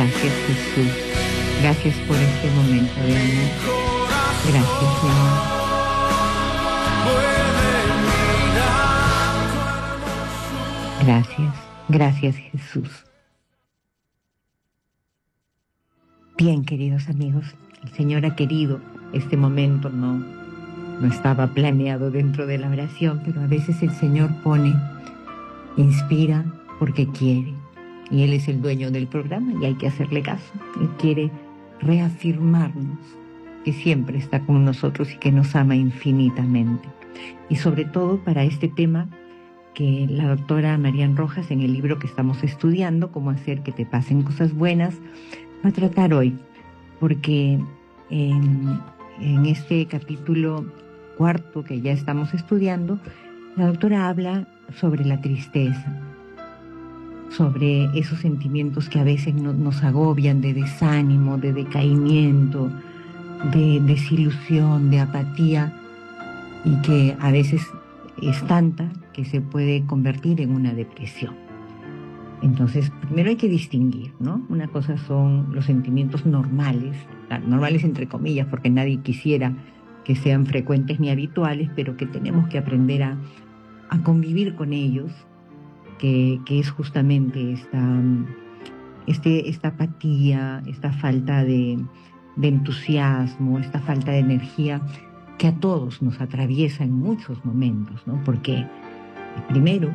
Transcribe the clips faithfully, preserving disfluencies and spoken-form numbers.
Gracias, Jesús. Gracias por este momento de amor. Gracias, Señor. Gracias, gracias, Jesús. Bien, queridos amigos, el Señor ha querido este momento, no, no estaba planeado dentro de la oración, pero a veces el Señor pone, inspira porque quiere. Y Él es el dueño del programa y hay que hacerle caso. Él quiere reafirmarnos que siempre está con nosotros y que nos ama infinitamente. Y sobre todo para este tema que la doctora Marian Rojas, en el libro que estamos estudiando, Cómo hacer que te pasen cosas buenas, va a tratar hoy. Porque en, en este capítulo cuarto que ya estamos estudiando, la doctora habla sobre la tristeza, sobre esos sentimientos que a veces no, nos agobian, de desánimo, de decaimiento, de desilusión, de apatía, y que a veces es tanta que se puede convertir en una depresión. Entonces, primero hay que distinguir, ¿no? Una cosa son los sentimientos normales, normales entre comillas, porque nadie quisiera que sean frecuentes ni habituales, pero que tenemos que aprender a, a convivir con ellos, Que, que es justamente esta, este, esta apatía, esta falta de, de entusiasmo, esta falta de energía que a todos nos atraviesa en muchos momentos, ¿no? Porque, primero,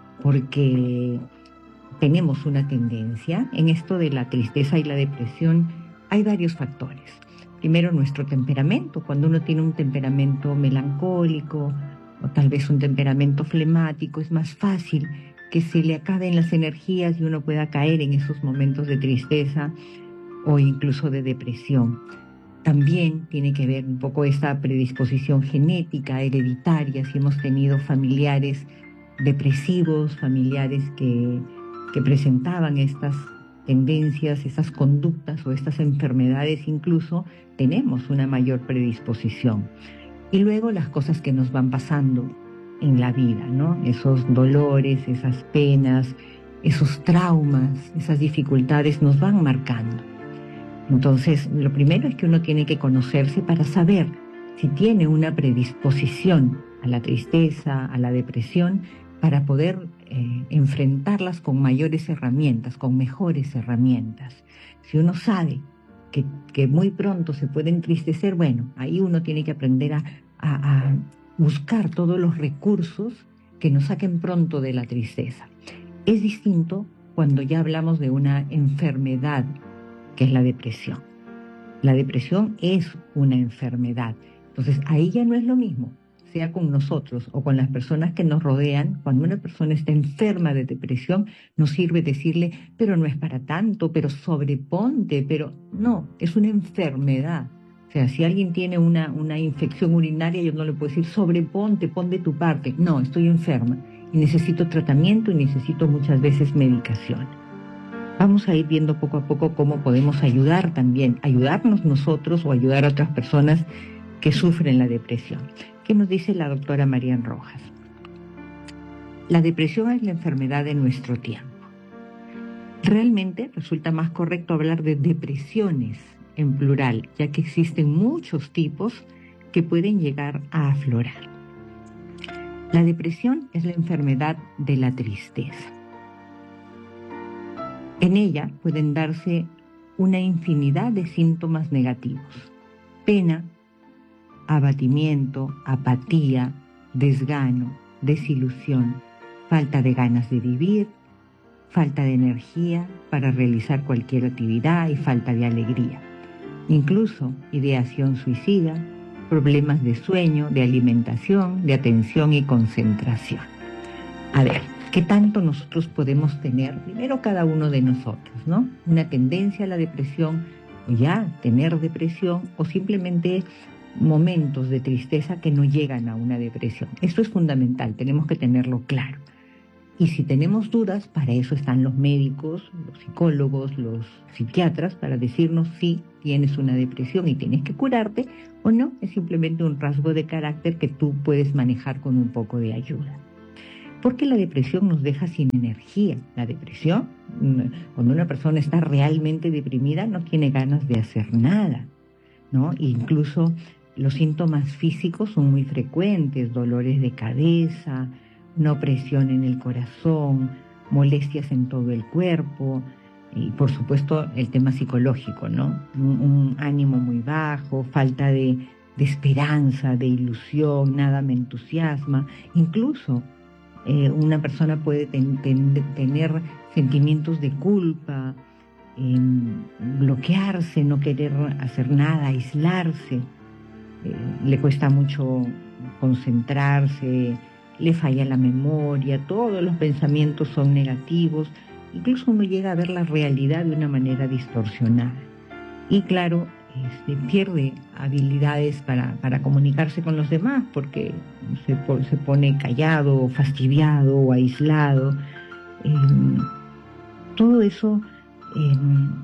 porque tenemos una tendencia, en esto de la tristeza y la depresión hay varios factores. Primero, nuestro temperamento. Cuando uno tiene un temperamento melancólico o tal vez un temperamento flemático, es más fácil que se le acaben las energías y uno pueda caer en esos momentos de tristeza o incluso de depresión. También tiene que ver un poco esta predisposición genética, hereditaria, si hemos tenido familiares depresivos, familiares que, que presentaban estas tendencias, estas conductas o estas enfermedades incluso, tenemos una mayor predisposición. Y luego las cosas que nos van pasando en la vida, ¿no? Esos dolores, esas penas, esos traumas, esas dificultades nos van marcando. Entonces, lo primero es que uno tiene que conocerse para saber si tiene una predisposición a la tristeza, a la depresión, para poder eh, enfrentarlas con mayores herramientas, con mejores herramientas. Si uno sabe que, que muy pronto se puede entristecer, bueno, ahí uno tiene que aprender a, a, a buscar todos los recursos que nos saquen pronto de la tristeza. Es distinto cuando ya hablamos de una enfermedad, que es la depresión. La depresión es una enfermedad. Entonces, ahí ya no es lo mismo, sea con nosotros o con las personas que nos rodean. Cuando una persona está enferma de depresión, no sirve decirle, pero no es para tanto, pero sobreponte, pero no, es una enfermedad. O sea, si alguien tiene una, una infección urinaria, yo no le puedo decir, sobreponte, pon de tu parte. No, estoy enferma y necesito tratamiento y necesito muchas veces medicación. Vamos a ir viendo poco a poco cómo podemos ayudar también, ayudarnos nosotros o ayudar a otras personas que sufren la depresión. ¿Qué nos dice la doctora Marian Rojas? La depresión es la enfermedad de nuestro tiempo. Realmente resulta más correcto hablar de depresiones en plural, ya que existen muchos tipos que pueden llegar a aflorar. La depresión es la enfermedad de la tristeza. En ella pueden darse una infinidad de síntomas negativos: pena, abatimiento, apatía, desgano, desilusión, falta de ganas de vivir, falta de energía para realizar cualquier actividad y falta de alegría. Incluso ideación suicida, problemas de sueño, de alimentación, de atención y concentración. A ver, ¿qué tanto nosotros podemos tener? Primero cada uno de nosotros, ¿no? Una tendencia a la depresión, o ya tener depresión, o simplemente momentos de tristeza que no llegan a una depresión. Esto es fundamental, tenemos que tenerlo claro. Y si tenemos dudas, para eso están los médicos, los psicólogos, los psiquiatras, para decirnos si tienes una depresión y tienes que curarte o no, es simplemente un rasgo de carácter que tú puedes manejar con un poco de ayuda. porque la depresión nos deja sin energía. La depresión, cuando una persona está realmente deprimida, no tiene ganas de hacer nada, ¿no? Incluso los síntomas físicos son muy frecuentes: dolores de cabeza, una opresión en el corazón, molestias en todo el cuerpo, y por supuesto el tema psicológico, ¿no? Un, un ánimo muy bajo, falta de, de esperanza, de ilusión, nada me entusiasma. Incluso eh, una persona puede ten, ten, tener sentimientos de culpa, eh, bloquearse, no querer hacer nada, aislarse, eh, le cuesta mucho concentrarse, le falla la memoria, todos los pensamientos son negativos, incluso uno llega a ver la realidad de una manera distorsionada. Y claro, este, pierde habilidades para, para comunicarse con los demás, porque se, se pone callado, fastidiado o aislado. Eh, todo eso eh,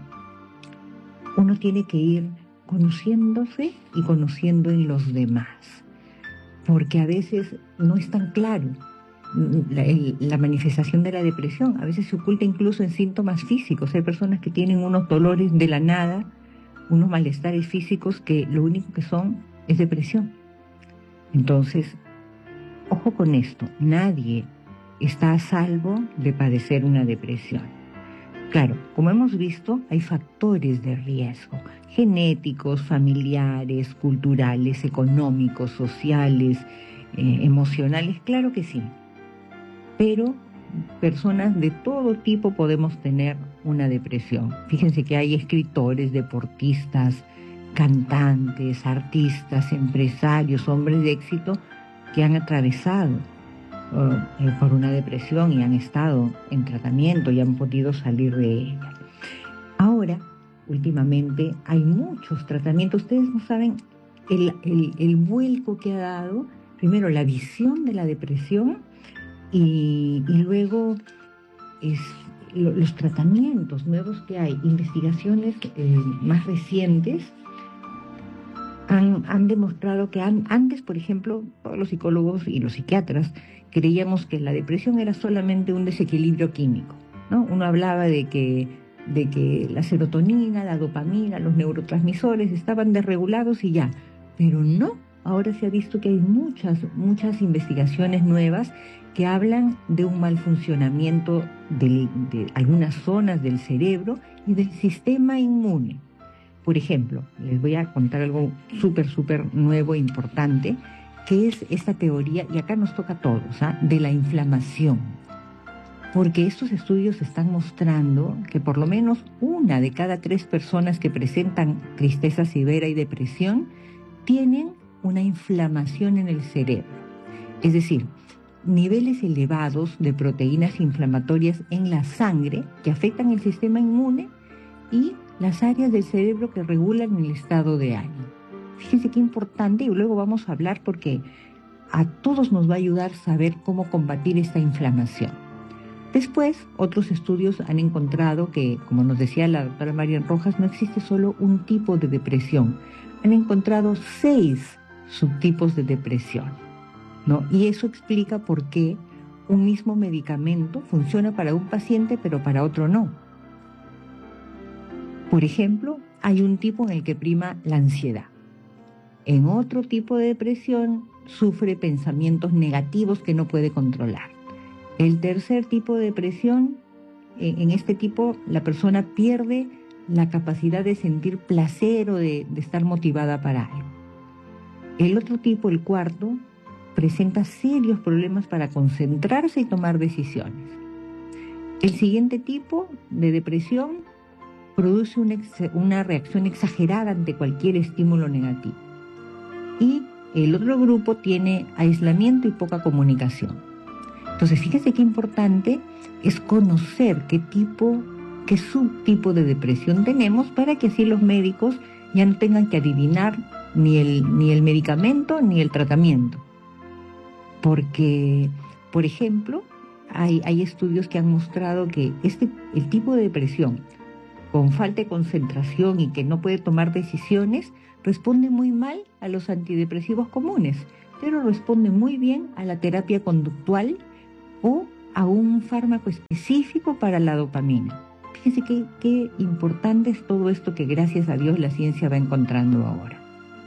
uno tiene que ir conociéndose y conociendo en los demás, porque a veces no es tan claro. La, el, la manifestación de la depresión a veces se oculta incluso en síntomas físicos. Hay personas que tienen unos dolores de la nada, unos malestares físicos que lo único que son es depresión. Entonces, ojo con esto, nadie está a salvo de padecer una depresión. Claro, como hemos visto, hay factores de riesgo, genéticos, familiares, culturales, económicos, sociales, eh, emocionales, claro que sí. Pero personas de todo tipo podemos tener una depresión. Fíjense que hay escritores, deportistas, cantantes, artistas, empresarios, hombres de éxito que han atravesado uh, por una depresión y han estado en tratamiento y han podido salir de ella. Ahora, últimamente, hay muchos tratamientos. Ustedes no saben el, el, el vuelco que ha dado, primero, la visión de la depresión, Y, y luego es, lo, los tratamientos nuevos que hay, investigaciones eh, más recientes han, han demostrado que han, antes, por ejemplo, todos los psicólogos y los psiquiatras creíamos que la depresión era solamente un desequilibrio químico, ¿no? Uno hablaba de que, de que la serotonina, la dopamina, los neurotransmisores estaban desregulados y ya, pero no. Ahora se ha visto que hay muchas, muchas investigaciones nuevas que hablan de un mal funcionamiento de, de algunas zonas del cerebro y del sistema inmune. Por ejemplo, les voy a contar algo súper, súper nuevo e importante, que es esta teoría, y acá nos toca a todos, ¿ah?, de la inflamación. Porque estos estudios están mostrando que por lo menos una de cada tres personas que presentan tristeza severa y depresión tienen una inflamación en el cerebro. Es decir, niveles elevados de proteínas inflamatorias en la sangre que afectan el sistema inmune y las áreas del cerebro que regulan el estado de ánimo. Fíjense qué importante, y luego vamos a hablar porque a todos nos va a ayudar saber cómo combatir esta inflamación. Después, otros estudios han encontrado que, como nos decía la doctora Marian Rojas, no existe solo un tipo de depresión. Han encontrado seis subtipos de depresión, ¿no? Y eso explica por qué un mismo medicamento funciona para un paciente pero para otro no. Por ejemplo, hay un tipo en el que prima la ansiedad. En otro tipo de depresión sufre pensamientos negativos que no puede controlar. El tercer tipo de depresión, en este tipo la persona pierde la capacidad de sentir placer o de, de estar motivada para algo. El otro tipo, el cuarto, presenta serios problemas para concentrarse y tomar decisiones. El siguiente tipo de depresión produce una, ex- una reacción exagerada ante cualquier estímulo negativo. Y el otro grupo tiene aislamiento y poca comunicación. Entonces, fíjese qué importante es conocer qué tipo, qué subtipo de depresión tenemos para que así los médicos ya no tengan que adivinar ni el, ni el medicamento ni el tratamiento. Porque, por ejemplo, hay, hay estudios que han mostrado que este, el tipo de depresión con falta de concentración y que no puede tomar decisiones responde muy mal a los antidepresivos comunes, pero responde muy bien a la terapia conductual o a un fármaco específico para la dopamina. Fíjense qué, qué importante es todo esto que gracias a Dios la ciencia va encontrando ahora.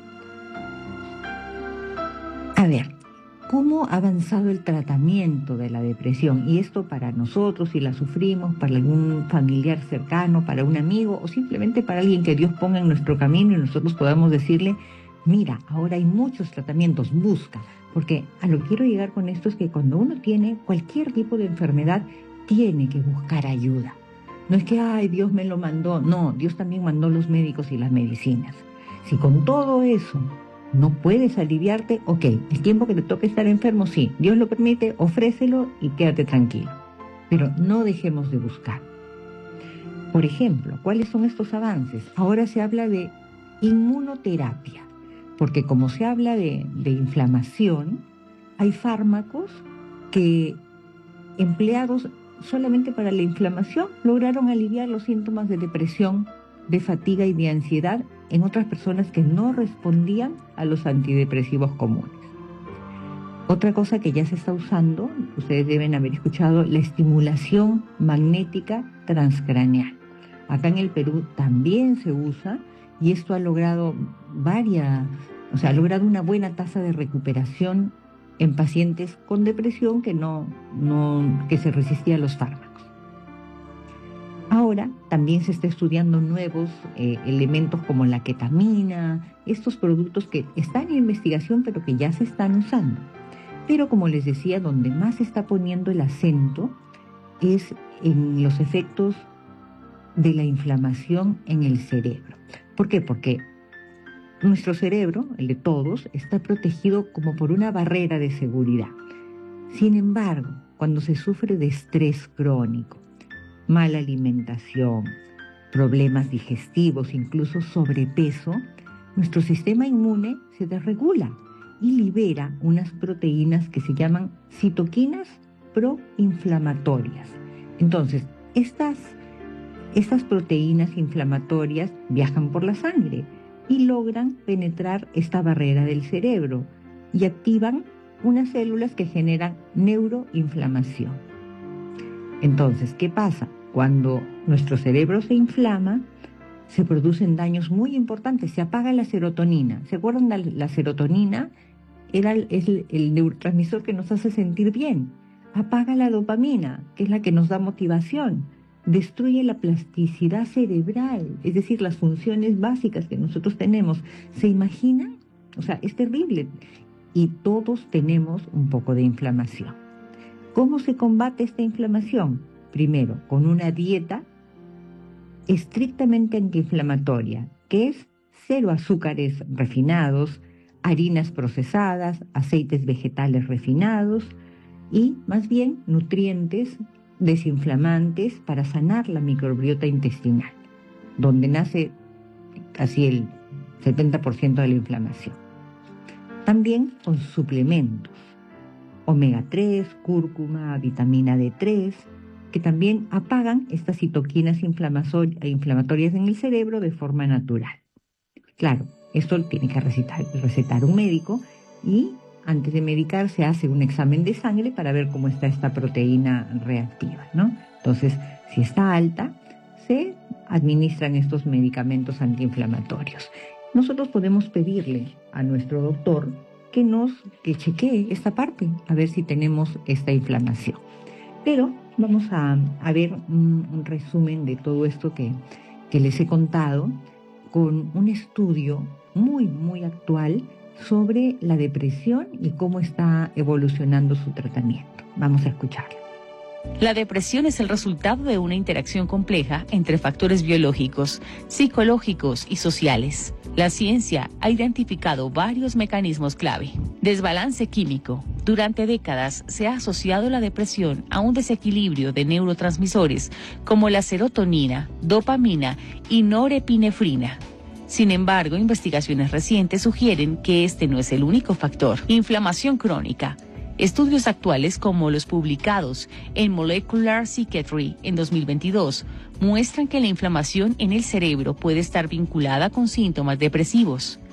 A ver, ¿cómo ha avanzado el tratamiento de la depresión? Y esto para nosotros, si la sufrimos, para algún familiar cercano, para un amigo o simplemente para alguien que Dios ponga en nuestro camino y nosotros podamos decirle, mira, ahora hay muchos tratamientos, busca. Porque a lo que quiero llegar con esto es que cuando uno tiene cualquier tipo de enfermedad, tiene que buscar ayuda. No es que, ay, Dios me lo mandó. No, Dios también mandó los médicos y las medicinas. Si con todo eso no puedes aliviarte, ok, el tiempo que te toque estar enfermo, sí, Dios lo permite, ofrécelo y quédate tranquilo. Pero no dejemos de buscar. Por ejemplo, ¿cuáles son estos avances? Ahora se habla de inmunoterapia, porque como se habla de, de inflamación, hay fármacos que, empleados solamente para la inflamación, lograron aliviar los síntomas de depresión, de fatiga y de ansiedad en otras personas que no respondían a los antidepresivos comunes. Otra cosa que ya se está usando, ustedes deben haber escuchado, la estimulación magnética transcraneal. Acá en el Perú también se usa y esto ha logrado varias, o sea, ha logrado una buena tasa de recuperación en pacientes con depresión que no, no, que se resistían a los fármacos. Ahora también se está estudiando nuevos eh, elementos como la ketamina, estos productos que están en investigación pero que ya se están usando. Pero como les decía, donde más se está poniendo el acento es en los efectos de la inflamación en el cerebro. ¿Por qué? Porque nuestro cerebro, el de todos, está protegido como por una barrera de seguridad. Sin embargo, cuando se sufre de estrés crónico, mala alimentación, problemas digestivos, incluso sobrepeso, nuestro sistema inmune se desregula y libera unas proteínas que se llaman citoquinas proinflamatorias. Entonces, estas, estas proteínas inflamatorias viajan por la sangre y logran penetrar esta barrera del cerebro y activan unas células que generan neuroinflamación. Entonces, ¿qué pasa? Cuando nuestro cerebro se inflama, se producen daños muy importantes, se apaga la serotonina. ¿Se acuerdan? La, la serotonina era el, es el, el neurotransmisor que nos hace sentir bien. Apaga la dopamina, que es la que nos da motivación. Destruye la plasticidad cerebral, es decir, las funciones básicas que nosotros tenemos. ¿Se imaginan? O sea, es terrible. Y todos tenemos un poco de inflamación. ¿Cómo se combate esta inflamación? Primero, con una dieta estrictamente antiinflamatoria, que es cero azúcares refinados, harinas procesadas, aceites vegetales refinados y más bien nutrientes desinflamantes para sanar la microbiota intestinal, donde nace casi el setenta por ciento de la inflamación. También con suplementos, omega tres, cúrcuma, vitamina D tres, que también apagan estas citoquinas inflamatorias en el cerebro de forma natural. Claro, esto lo tiene que recetar, recetar un médico y antes de medicar se hace un examen de sangre para ver cómo está esta proteína reactiva, ¿no? Entonces, si está alta, se administran estos medicamentos antiinflamatorios. Nosotros podemos pedirle a nuestro doctor que nos que chequee esta parte, a ver si tenemos esta inflamación. Pero vamos a, a ver un, un resumen de todo esto que, que les he contado con un estudio muy, muy actual sobre la depresión y cómo está evolucionando su tratamiento. Vamos a escucharlo. La depresión es el resultado de una interacción compleja entre factores biológicos, psicológicos y sociales. La ciencia ha identificado varios mecanismos clave. Desbalance químico. Durante décadas se ha asociado la depresión a un desequilibrio de neurotransmisores como la serotonina, dopamina y norepinefrina. Sin embargo, investigaciones recientes sugieren que este no es el único factor. Inflamación crónica. Estudios actuales como los publicados en Molecular Psychiatry en dos mil veintidós muestran que la inflamación en el cerebro puede estar vinculada con síntomas depresivos.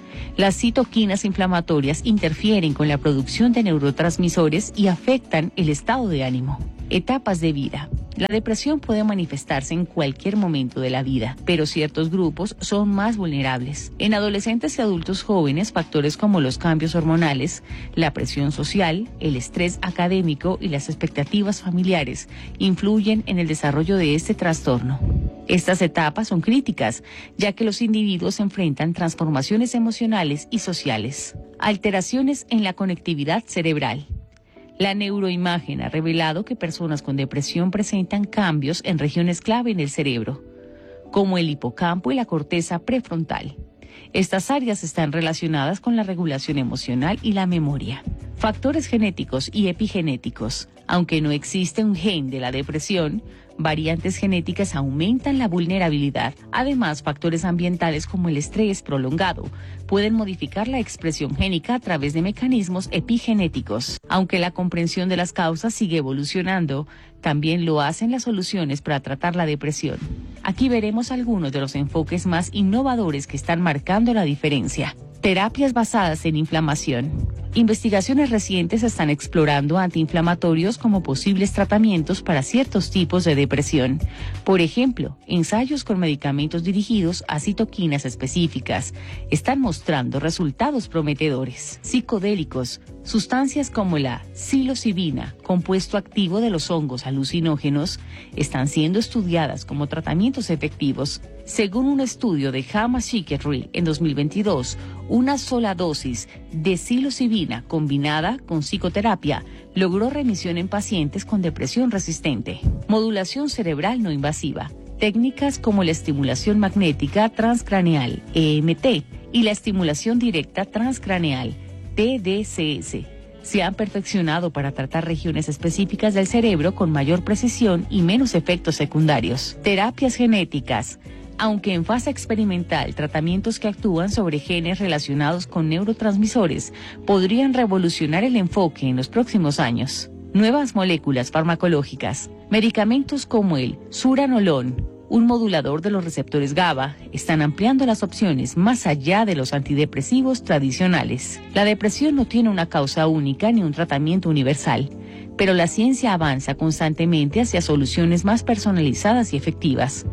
Las citoquinas inflamatorias interfieren con la producción de neurotransmisores y afectan el estado de ánimo. Etapas de vida. La depresión puede manifestarse en cualquier momento de la vida, pero ciertos grupos son más vulnerables. En adolescentes y adultos jóvenes, factores como los cambios hormonales, la presión social, el estrés académico y las expectativas familiares influyen en el desarrollo de este trastorno. Estas etapas son críticas, ya que los individuos enfrentan transformaciones emocionales y sociales. Alteraciones en la conectividad cerebral. La neuroimagen ha revelado que personas con depresión presentan cambios en regiones clave en el cerebro, como el hipocampo y la corteza prefrontal. Estas áreas están relacionadas con la regulación emocional y la memoria. Factores genéticos y epigenéticos. Aunque no existe un gen de la depresión, variantes genéticas aumentan la vulnerabilidad. Además, factores ambientales como el estrés prolongado pueden modificar la expresión génica a través de mecanismos epigenéticos. Aunque la comprensión de las causas sigue evolucionando, también lo hacen las soluciones para tratar la depresión. Aquí veremos algunos de los enfoques más innovadores que están marcando la diferencia. Terapias basadas en inflamación. Investigaciones recientes están explorando antiinflamatorios como posibles tratamientos para ciertos tipos de depresión. Por ejemplo, ensayos con medicamentos dirigidos a citoquinas específicas están mostrando resultados prometedores. Psicodélicos. Sustancias como la psilocibina, compuesto activo de los hongos alucinógenos, están siendo estudiadas como tratamientos efectivos. Según un estudio de JAMA Psychiatry en dos mil veintidós, una sola dosis de psilocibina combinada con psicoterapia logró remisión en pacientes con depresión resistente. Modulación cerebral no invasiva. Técnicas como la estimulación magnética transcraneal, E M T, y la estimulación directa transcraneal, T D C S, se han perfeccionado para tratar regiones específicas del cerebro con mayor precisión y menos efectos secundarios. Terapias genéticas. Aunque en fase experimental, tratamientos que actúan sobre genes relacionados con neurotransmisores podrían revolucionar el enfoque en los próximos años. Nuevas moléculas farmacológicas. Medicamentos como el zuranolon, un modulador de los receptores GABA, están ampliando las opciones más allá de los antidepresivos tradicionales. La depresión no tiene una causa única ni un tratamiento universal, pero la ciencia avanza constantemente hacia soluciones más personalizadas y efectivas.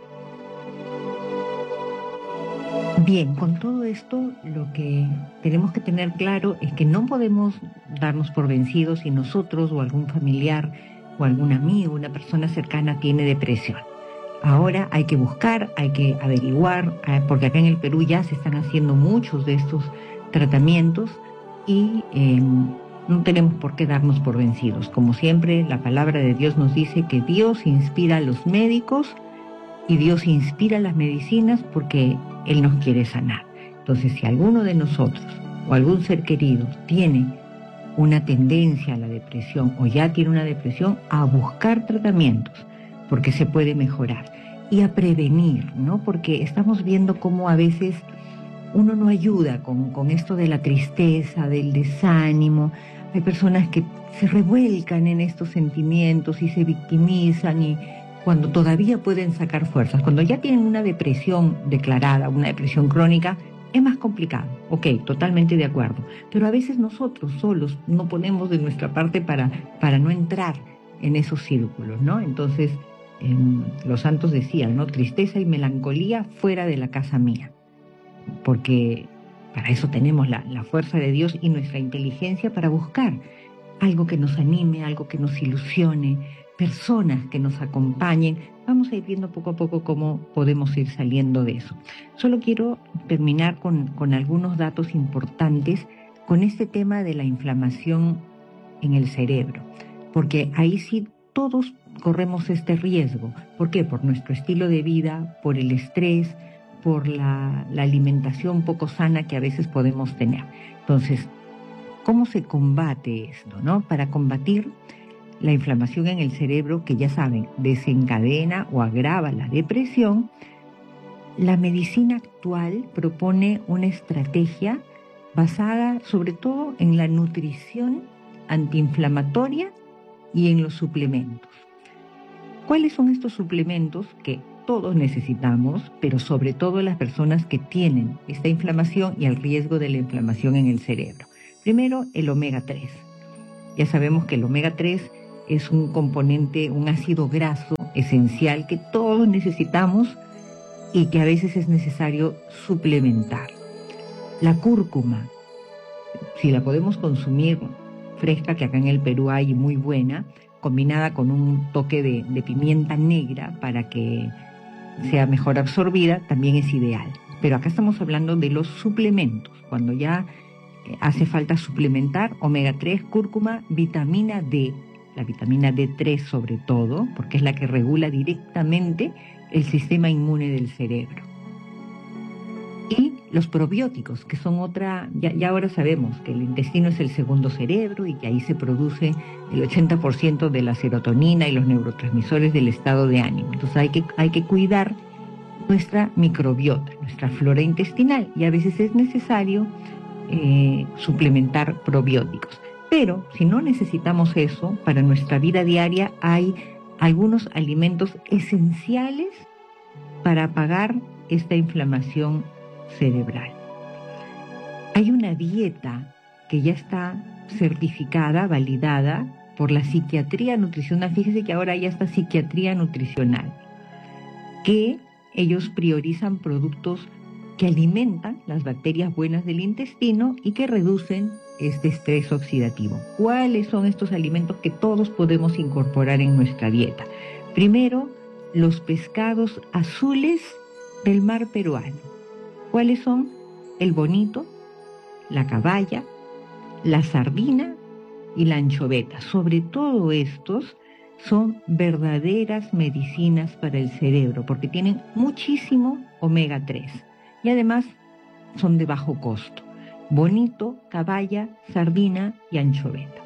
Bien, con todo esto lo que tenemos que tener claro es que no podemos darnos por vencidos si nosotros o algún familiar o algún amigo, una persona cercana tiene depresión. Ahora hay que buscar, hay que averiguar, porque acá en el Perú ya se están haciendo muchos de estos tratamientos y eh, no tenemos por qué darnos por vencidos. Como siempre, la palabra de Dios nos dice que Dios inspira a los médicos y Dios inspira las medicinas porque Él nos quiere sanar. Entonces, si alguno de nosotros o algún ser querido tiene una tendencia a la depresión o ya tiene una depresión, a buscar tratamientos, porque se puede mejorar. Y a prevenir, ¿no? Porque estamos viendo cómo a veces uno no ayuda con, con esto de la tristeza, del desánimo. Hay personas que se revuelcan en estos sentimientos y se victimizan y cuando todavía pueden sacar fuerzas. Cuando ya tienen una depresión declarada, una depresión crónica, es más complicado. Ok, totalmente de acuerdo. Pero a veces nosotros solos no ponemos de nuestra parte para, para no entrar en esos círculos, ¿no? Entonces, eh, los santos decían, ¿no? Tristeza y melancolía fuera de la casa mía. Porque para eso tenemos la, la fuerza de Dios y nuestra inteligencia para buscar algo que nos anime, algo que nos ilusione, personas que nos acompañen. Vamos a ir viendo poco a poco cómo podemos ir saliendo de eso. Solo quiero terminar con, con algunos datos importantes con este tema de la inflamación en el cerebro, porque ahí sí todos corremos este riesgo. ¿Por qué? Por nuestro estilo de vida, por el estrés, por la, la alimentación poco sana que a veces podemos tener. Entonces, ¿cómo se combate esto, no? Para combatir la inflamación en el cerebro, que ya saben, desencadena o agrava la depresión, la medicina actual propone una estrategia basada sobre todo en la nutrición antiinflamatoria y en los suplementos. ¿Cuáles son estos suplementos que todos necesitamos, pero sobre todo las personas que tienen esta inflamación y el riesgo de la inflamación en el cerebro. Primero, el omega tres. Ya sabemos que el omega tres es un componente, un ácido graso esencial que todos necesitamos y que a veces es necesario suplementar. La cúrcuma, si la podemos consumir fresca, que acá en el Perú hay muy buena, combinada con un toque de, de pimienta negra para que sea mejor absorbida, también es ideal. Pero acá estamos hablando de los suplementos, cuando ya hace falta suplementar omega tres, cúrcuma, vitamina D, la vitamina D tres sobre todo, porque es la que regula directamente el sistema inmune del cerebro. Y los probióticos, que son otra, ya, ya ahora sabemos que el intestino es el segundo cerebro y que ahí se produce el ochenta por ciento de la serotonina y los neurotransmisores del estado de ánimo. Entonces hay que, hay que cuidar nuestra microbiota, nuestra flora intestinal, y a veces es necesario eh, suplementar probióticos. Pero si no necesitamos eso, para nuestra vida diaria hay algunos alimentos esenciales para apagar esta inflamación cerebral. Hay una dieta que ya está certificada, validada por la psiquiatría nutricional. Fíjese que ahora ya está psiquiatría nutricional, que ellos priorizan productos que alimentan las bacterias buenas del intestino y que reducen este estrés oxidativo. ¿Cuáles son estos alimentos que todos podemos incorporar en nuestra dieta? Primero, los pescados azules del mar peruano. ¿Cuáles son? El bonito, la caballa, la sardina y la anchoveta. Sobre todo estos son verdaderas medicinas para el cerebro porque tienen muchísimo omega tres y además son de bajo costo. Bonito, caballa, sardina y anchoveta.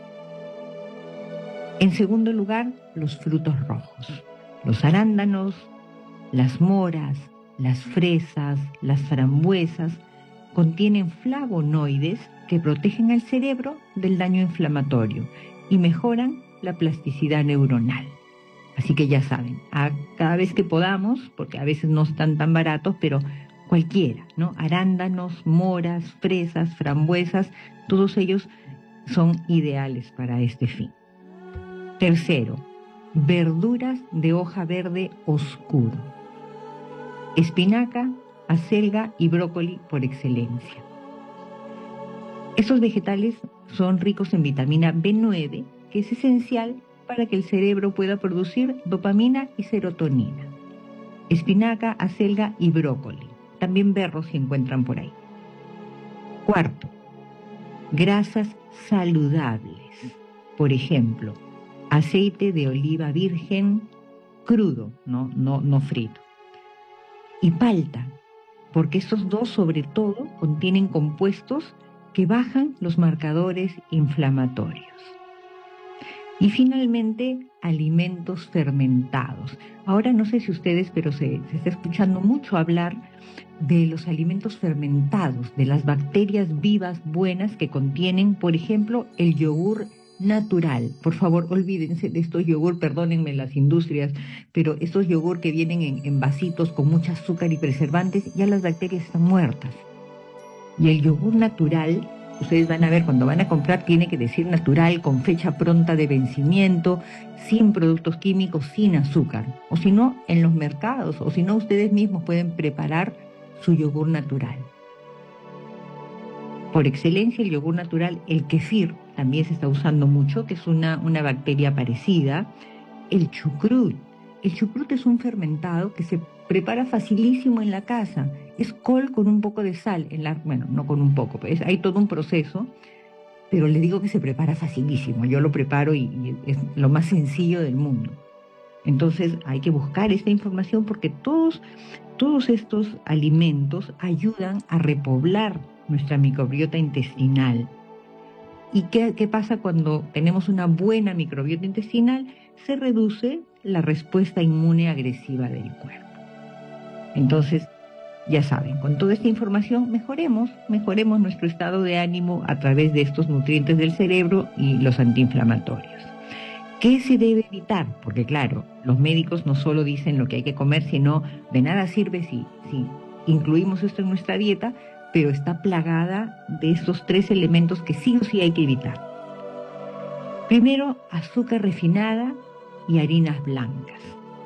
En segundo lugar, los frutos rojos. Los arándanos, las moras, las fresas, las frambuesas contienen flavonoides que protegen al cerebro del daño inflamatorio y mejoran la plasticidad neuronal. Así que ya saben, a cada vez que podamos, porque a veces no están tan baratos, pero cualquiera, ¿no? Arándanos, moras, fresas, frambuesas, todos ellos son ideales para este fin. Tercero, verduras de hoja verde oscuro. Espinaca, acelga y brócoli por excelencia. Estos vegetales son ricos en vitamina B nueve, que es esencial para que el cerebro pueda producir dopamina y serotonina. Espinaca, acelga y brócoli. También berros se encuentran por ahí. Cuarto, grasas saludables. Por ejemplo, aceite de oliva virgen crudo, no, no, no frito. Y palta, porque estos dos sobre todo contienen compuestos que bajan los marcadores inflamatorios. Y finalmente, alimentos fermentados. Ahora no sé si ustedes, pero se, se está escuchando mucho hablar de los alimentos fermentados, de las bacterias vivas buenas que contienen, por ejemplo, el yogur natural. Por favor, olvídense de estos yogur, perdónenme las industrias, pero estos yogur que vienen en, en vasitos con mucho azúcar y preservantes, ya las bacterias están muertas. Y el yogur natural, ustedes van a ver, cuando van a comprar, tiene que decir natural, con fecha pronta de vencimiento, sin productos químicos, sin azúcar. O si no, en los mercados, o si no, ustedes mismos pueden preparar su yogur natural. Por excelencia, el yogur natural, el kefir, también se está usando mucho, que es una, una bacteria parecida. El chucrut. El chucrut es un fermentado que se prepara facilísimo en la casa. Es col con un poco de sal. En la, bueno, no con un poco, pues hay todo un proceso, pero les digo que se prepara facilísimo. Yo lo preparo y, y es lo más sencillo del mundo. Entonces hay que buscar esta información porque todos, todos estos alimentos ayudan a repoblar nuestra microbiota intestinal. ¿Y qué, qué pasa cuando tenemos una buena microbiota intestinal? Se reduce la respuesta inmune agresiva del cuerpo. Entonces, ya saben, con toda esta información mejoremos, mejoremos nuestro estado de ánimo a través de estos nutrientes del cerebro y los antiinflamatorios. ¿Qué se debe evitar? Porque claro, los médicos no solo dicen lo que hay que comer, sino de nada sirve si, si incluimos esto en nuestra dieta, pero está plagada de estos tres elementos que sí o sí hay que evitar. Primero, azúcar refinada y harinas blancas.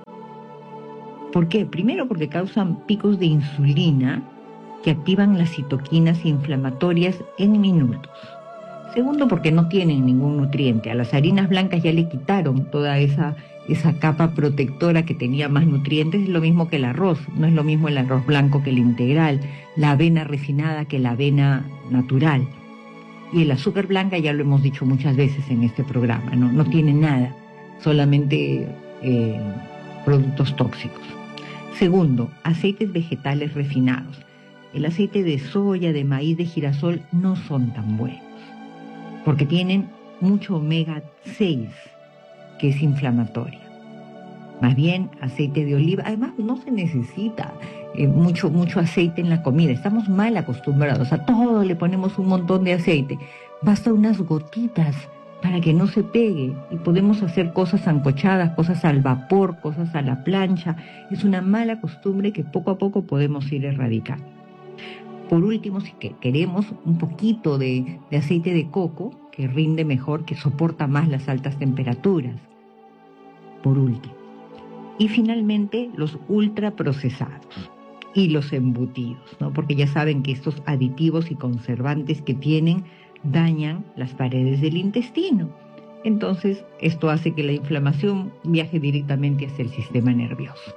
¿Por qué? Primero porque causan picos de insulina que activan las citoquinas inflamatorias en minutos. Segundo, porque no tienen ningún nutriente. A las harinas blancas ya le quitaron toda esa, esa capa protectora que tenía más nutrientes. Es lo mismo que el arroz. No es lo mismo el arroz blanco que el integral, la avena refinada que la avena natural. Y el azúcar blanca, ya lo hemos dicho muchas veces en este programa, no, no tiene nada, solamente eh, productos tóxicos. Segundo, aceites vegetales refinados. El aceite de soya, de maíz, de girasol no son tan buenos, porque tienen mucho omega seis, que es inflamatorio. Más bien, aceite de oliva, además no se necesita eh, mucho, mucho aceite en la comida, estamos mal acostumbrados, a todo le ponemos un montón de aceite, basta unas gotitas para que no se pegue y podemos hacer cosas sancochadas, cosas al vapor, cosas a la plancha. Es una mala costumbre que poco a poco podemos ir erradicando. Por último, si queremos un poquito de, de aceite de coco, que rinde mejor, que soporta más las altas temperaturas. Por último. Y finalmente, los ultraprocesados y los embutidos, ¿no? Porque ya saben que estos aditivos y conservantes que tienen dañan las paredes del intestino. Entonces, esto hace que la inflamación viaje directamente hacia el sistema nervioso.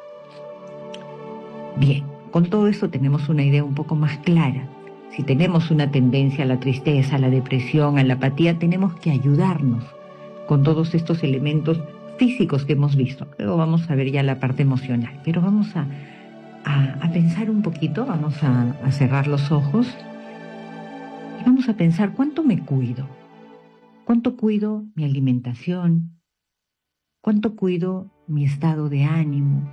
Bien, con todo esto tenemos una idea un poco más clara. Si tenemos una tendencia a la tristeza, a la depresión, a la apatía, tenemos que ayudarnos con todos estos elementos físicos que hemos visto. Luego vamos a ver ya la parte emocional, pero vamos a, a, a pensar un poquito, vamos a, a cerrar los ojos y vamos a pensar cuánto me cuido, cuánto cuido mi alimentación, cuánto cuido mi estado de ánimo,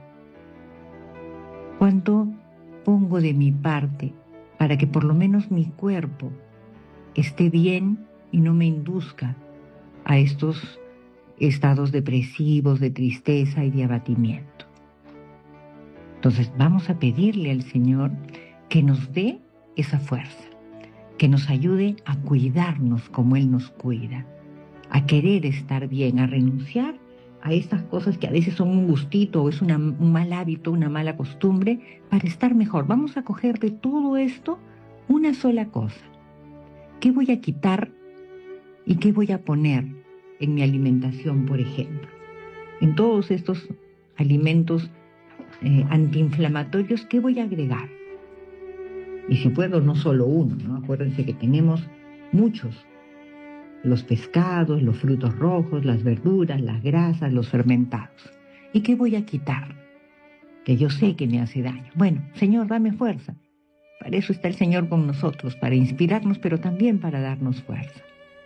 cuánto pongo de mi parte para que por lo menos mi cuerpo esté bien y no me induzca a estos estados depresivos, de tristeza y de abatimiento. Entonces vamos a pedirle al Señor que nos dé esa fuerza, que nos ayude a cuidarnos como Él nos cuida, a querer estar bien, a renunciar a estas cosas que a veces son un gustito o es una, un mal hábito, una mala costumbre, para estar mejor. Vamos a coger de todo esto una sola cosa. ¿Qué voy a quitar y qué voy a poner en mi alimentación, por ejemplo? En todos estos alimentos eh, antiinflamatorios, ¿qué voy a agregar? Y si puedo, no solo uno, ¿no? Acuérdense que tenemos muchos. Los pescados, los frutos rojos, las verduras, las grasas, los fermentados. ¿Y qué voy a quitar? Que yo sé que me hace daño. Bueno, Señor, dame fuerza. Para eso está el Señor con nosotros, para inspirarnos, pero también para darnos fuerza.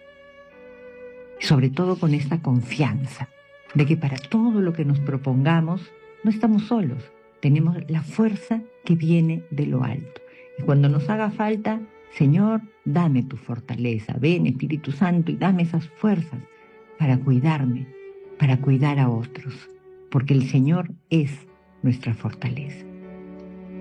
Sobre todo con esta confianza de que para todo lo que nos propongamos no estamos solos, tenemos la fuerza que viene de lo alto. Y cuando nos haga falta, Señor, dame tu fortaleza, ven Espíritu Santo y dame esas fuerzas para cuidarme, para cuidar a otros, porque el Señor es nuestra fortaleza.